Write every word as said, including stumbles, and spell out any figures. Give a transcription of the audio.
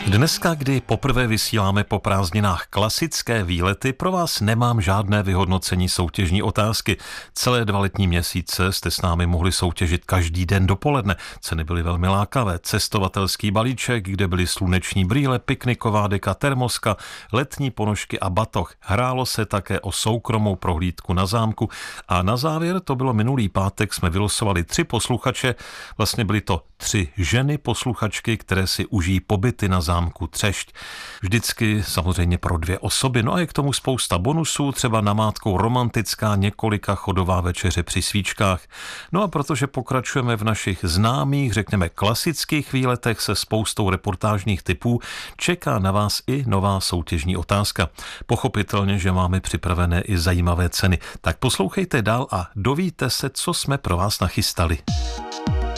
Dneska, kdy poprvé vysíláme po prázdninách klasické výlety, pro vás nemám žádné vyhodnocení soutěžní otázky. Celé dva letní měsíce jste s námi mohli soutěžit každý den dopoledne. Ceny byly velmi lákavé. Cestovatelský balíček, kde byly sluneční brýle, pikniková deka, termoska, letní ponožky a batoh. Hrálo se také o soukromou prohlídku na zámku a na závěr, to bylo minulý pátek, jsme vylosovali tři posluchače. Vlastně byly to tři ženy posluchačky, které si užijí pobyty na zámku Třešť. Vždycky samozřejmě pro dvě osoby. No a je k tomu spousta bonusů, třeba namátkou romantická několika chodová večeře při svíčkách. No a protože pokračujeme v našich známých, řekněme klasických výletech se spoustou reportážních typů, čeká na vás i nová soutěžní otázka. Pochopitelně, že máme připravené i zajímavé ceny. Tak poslouchejte dál a dovíte se, co jsme pro vás nachystali.